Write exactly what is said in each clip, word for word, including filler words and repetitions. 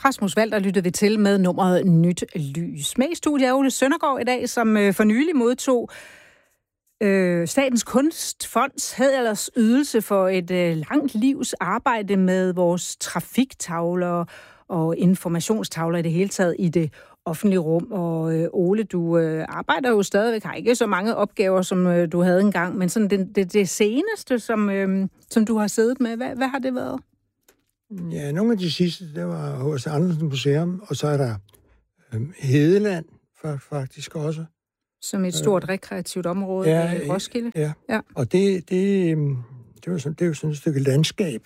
Rasmus Walter lyttede vi til med nummeret Nyt Lys. Med i studiet er Ole Søndergaard i dag, som øh, for nylig modtog øh, Statens Kunstfonds hæders ydelse for et øh, langt livs arbejde med vores trafiktavler og informationstavler i det hele taget i det offentlige rum. Og øh, Ole, du øh, arbejder jo stadigvæk, har ikke så mange opgaver, som øh, du havde engang, men sådan det, det, det seneste, som, øh, som du har siddet med, hvad, hvad har det været? Ja, nogle af de sidste, det var hos Andersen Museum, og så er der øh, Hedeland faktisk også. Som et stort øh, rekreativt område ja, i Roskilde? Ja, ja. Og det, det, det, var sådan, det er jo sådan et stykke landskab,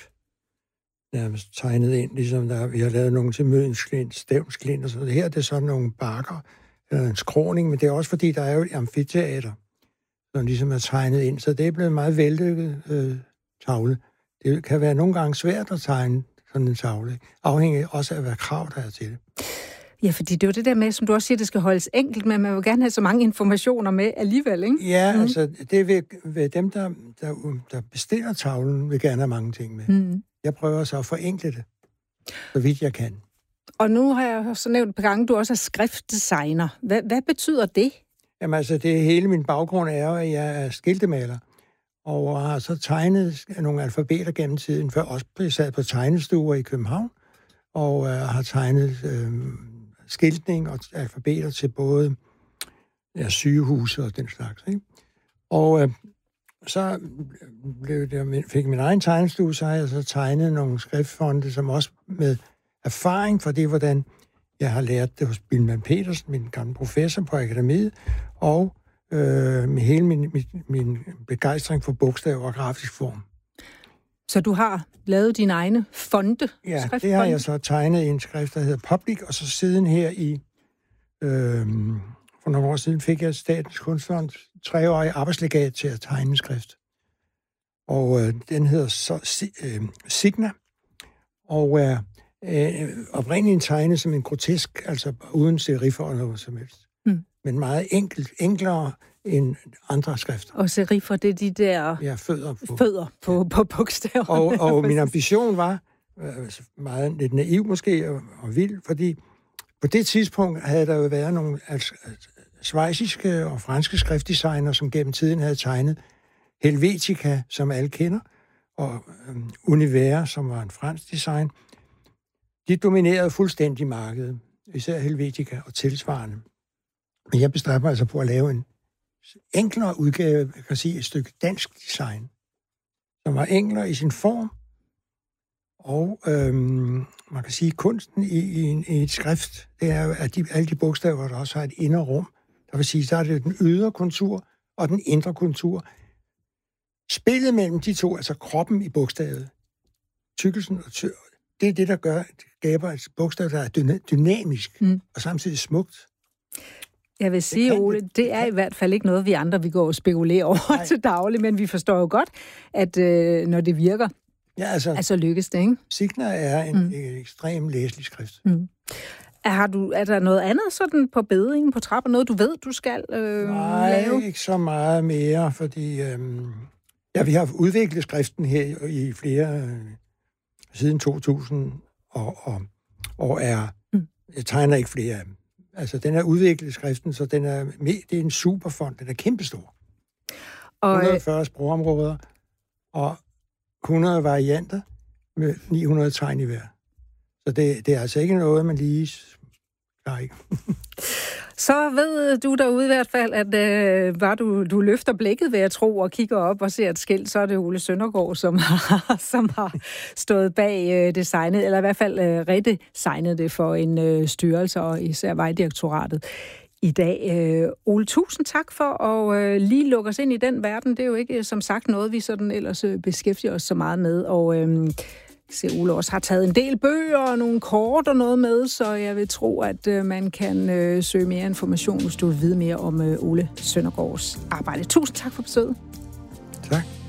nærmest tegnet ind, ligesom der, vi har lavet nogle til Mødensklint, Stævnsklint og sådan noget. Her det er sådan nogle bakker, eller en skråning, men det er også fordi, der er jo et amfiteater, som ligesom er tegnet ind, så det er blevet en meget vellykket øh, tavle. Det kan være nogle gange svært at tegne sådan en tavle, afhængig også af, hvad krav der er til det. Ja, fordi det er jo det der med, som du også siger, det skal holdes enkelt, men man vil gerne have så mange informationer med alligevel, ikke? Ja, mm. altså, det vil, vil dem, der, der, der bestiller tavlen, vil gerne have mange ting med. Mm. Jeg prøver så at forenkle det, så vidt jeg kan. Og nu har jeg så nævnt et par gange, du også er skriftdesigner. Hvad, hvad betyder det? Jamen altså, det hele min baggrund er jo, at jeg er skiltemaler, og har så tegnet nogle alfabeter gennem tiden, før også blev sat på tegnestuer i København, og øh, har tegnet øh, skiltning og alfabeter til både ja, sygehuse og den slags. Ikke? Og øh, så blev det, fik min egen tegnestue, så har jeg så tegnet nogle skriftfonde, som også med erfaring for det, hvordan jeg har lært det hos Bilman Petersen, min gamle professor på akademiet, og øh, med hele min, min, min begejstring for bogstaver og grafisk form. Så du har lavet dine egne fonde? Ja, det har jeg så tegnet i en skrift, der hedder Public, og så siden her i, øh, for nogle år siden fik jeg Statens Kunstfond treårig arbejdslegat til at tegne en skrift. Og øh, den hedder så øh, Signa, og er øh, oprindeligt tegnet som en grotesk, altså uden serifer og noget som helst. Mm. Men meget enkelt, enklere end andre skrifter. Og serifer, det er de der ja, fødder på, fødder på, ja. på bogstaver. Og, og min ambition var, øh, meget lidt naiv måske, og, og vild, fordi på det tidspunkt havde der jo været nogle altså, schweiziske og franske skriftdesigner, som gennem tiden havde tegnet Helvetica, som alle kender, og øh, Univers, som var en fransk design. De dominerede fuldstændig markedet, især Helvetica og tilsvarende. Men jeg bestræber mig altså på at lave en enklere udgave, jeg kan sige et stykke dansk design, som var enklere i sin form, og øhm, man kan sige, kunsten i, i, en, i et skrift, det er jo, at de, alle de bogstaver, der også har et indre rum, der vil sige, så er det den ydre kontur og den indre kontur. Spillet mellem de to, altså kroppen i bogstavet, tykkelsen og ty- det er det, der gør, det skaber et bogstav, der er dyna- dynamisk mm. og samtidig smukt. Jeg vil sige, det Ole, det er i hvert fald ikke noget, vi andre vi går og spekulerer over Nej. til daglig, men vi forstår jo godt, at øh, når det virker, ja, altså, altså lykkes det, ikke? Signa er en, mm. en ekstrem læselig skrift. Mm. Er, har du, er der noget andet sådan på bedringen, på trappen, noget du ved, du skal øh, Nej, lave? Nej, ikke så meget mere, fordi øh, ja, vi har udviklet skriften her i flere, øh, siden to tusind, og, og, og er, mm. jeg tegner ikke flere af dem. Altså, den er udviklet skriften, så den er, det er en superfond, den er kæmpestor. Og hundrede og fyrre sprogområder, og hundrede varianter med ni hundrede tegn i hver. Så det, det er altså ikke noget, man lige klarer ikke. Så ved du derude i hvert fald, at øh, bare du, du løfter blikket, ved at tro, og kigger op og ser et skilt, så er det Ole Søndergaard, som har, som har stået bag øh, designet, eller i hvert fald øh, redesignet det for en øh, styrelse, og især Vejdirektoratet i dag. Øh, Ole, tusind tak for at øh, lige lukke os ind i den verden. Det er jo ikke, som sagt, noget, vi sådan ellers øh, beskæftiger os så meget med, og øh, se, Ole også har taget en del bøger og nogle kort og noget med, så jeg vil tro, at øh, man kan øh, søge mere information, hvis du vil vide mere om øh, Ole Søndergaards arbejde. Tusind tak for besøget. Tak.